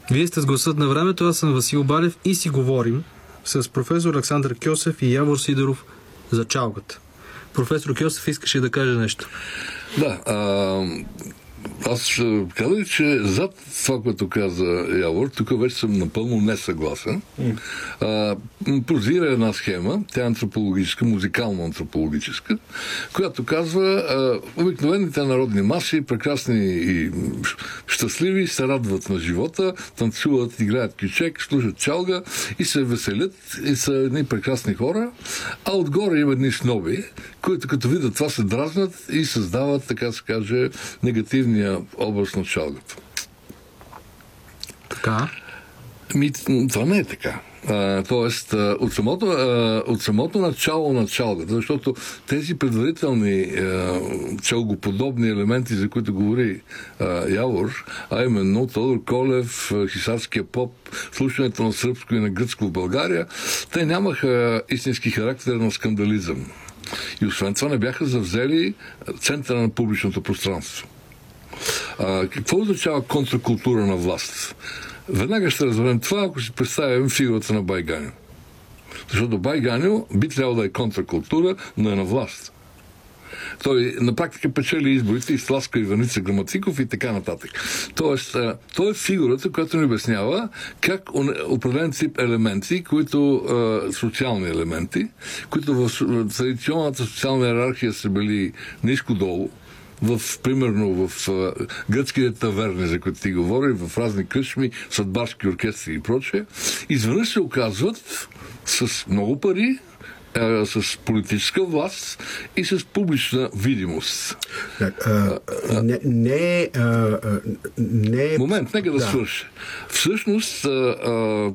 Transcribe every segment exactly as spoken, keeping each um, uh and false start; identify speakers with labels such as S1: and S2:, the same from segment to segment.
S1: Вие сте с Гласът на времето, аз съм Васил Балев и си говорим с професор Александър Кьосев и Явор Сидеров за чалгата. Професор Кьосев искаше да каже нещо.
S2: Да, а, аз ще казах, че зад това, което каза Явор, тук вече съм напълно несъгласен. Mm. А, прозира една схема, тя е антропологическа, музикално-антропологическа, която казва, а, обикновените народни маси, прекрасни и щастливи, се радват на живота, танцуват, играят кючек, слушат чалга и се веселят и са едни прекрасни хора, а отгоре има едни сноби, които като видят това се дразнат и създават, така се каже, негативния образ на чалгата.
S1: Така?
S2: Ми, това не е така. А, тоест, от самото, а, от самото начало на чалгата, защото тези предварителни а, чалгоподобни елементи, за които говори а, Явор, а именно Тодор Колев, хисарския поп, слушането на сръбско и на гръцко в България, те нямаха истински характер на скандализъм. И освен това не бяха завзели центъра на публичното пространство. А, какво означава контракултура на власт? Веднага ще разберем това, ако си представим фигурата на Байганю. Защото Байганю би трябвало да е контракултура, но е на власт. Той на практика печели изборите и Сласка Иваница Граматиков и така нататък. Тоест, той е фигурата, която ни обяснява как определен тип елементи, които социални елементи, които в традиционната социална иерархия са били ниско-долу, в, примерно в а, гръцките таверни, за които ти говори, в разни кръчми, съдбарски оркестри и прочее, изведнъж се оказват с много пари, а, с политическа власт и с публична видимост.
S3: А, а, а, не, не, а, не...
S2: Момент, нека да, да свърши. Всъщност, а, а,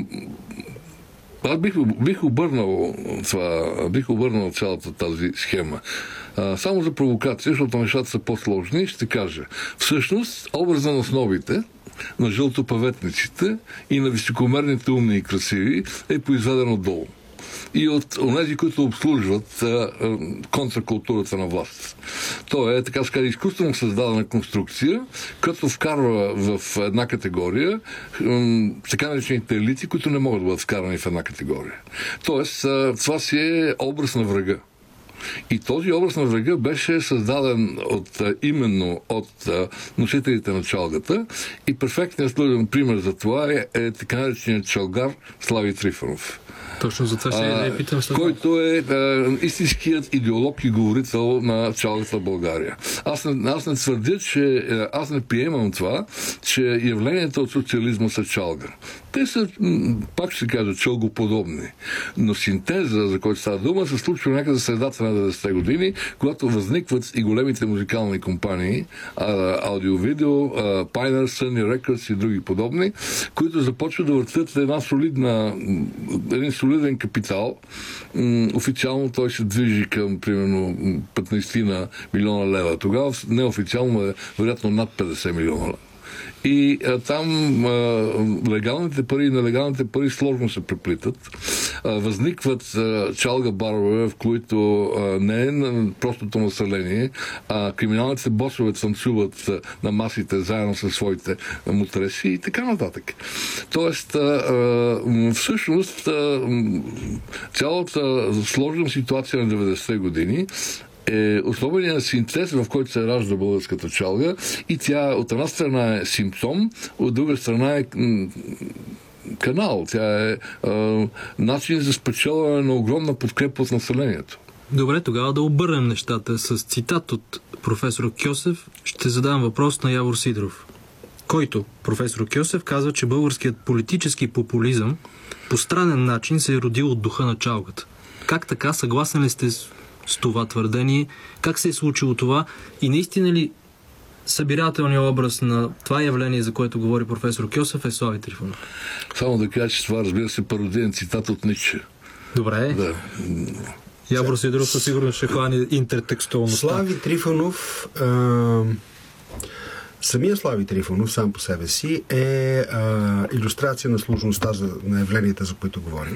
S2: аз бих, бих обърнал това, бих обърнал цялата тази схема. А, само за провокация, защото нещата са по-сложни, ще кажа. Всъщност, образа на сновите, на жълтопаветниците и на високомерните умни и красиви е произведен отдолу. И от онези, които обслужват а, а, контракултурата на власт. То е, така ска, изкуствено създадена конструкция, като вкарва в една категория м, така наречените елити, които не могат да бъдат вкарани в една категория. Тоест, а, това си е образ на врага. И този образ на врага беше създаден от, именно от носителите на чалгата и перфектният следен пример за това е, е така нареченият чалгар Слави Трифонов.
S1: Точно за това ще а, я питам след.
S2: Който е а, истинският идеолог и говорител на чалгата в България. Аз не, аз не твърдя, че аз не приемам това, че явленията от социализма са чалга. Те са, пак ще кажа, чалгоподобни. Но синтеза, за който става дума, се случва някъде средата на деветдесетте години, когато възникват и големите музикални компании, аудио-видео, Pioneer, Sony Records и други подобни, които започват да въртят една солидна, един солиден капитал. Официално той се движи към, примерно, петнайсет на милиона лева. Тогава неофициално е вероятно над петдесет милиона лева. И а, там а, легалните пари и нелегалните пари сложно се преплитат. А, възникват а, чалга барове, в които а, не е на простото население, а криминалните босове танцуват а, на масите заедно със своите а, мутреси и така нататък. Тоест, а, а, всъщност, а, цялата сложна ситуация на деветдесетте години е основният синтез, в който се ражда българската чалга, и тя от една страна е симптом, от друга страна е канал. Тя е, е начин за спечелване на огромна подкрепа от населението.
S1: Добре, тогава да обърнем нещата с цитат от професор Кьосев. Ще задам въпрос на Явор Сидеров, който професор Кьосев казва, че българският политически популизъм по странен начин се е родил от духа на чалгата. Как така? Съгласен ли сте с с това твърдение? Как се е случило това? И наистина ли събирателният образ на това явление, за което говори професор Кьосев, е Слави Трифонов?
S2: Само да кажа, че това, разбира се, пародиен цитат от Ницше.
S1: Добре.
S2: Да.
S1: Явор Сидеров със сигурност ще хване интертекстуалността.
S3: Слави Трифонов... А... Самия Слави Трифонов сам по себе си е а, илюстрация на сложността за, на явленията, за които говорим.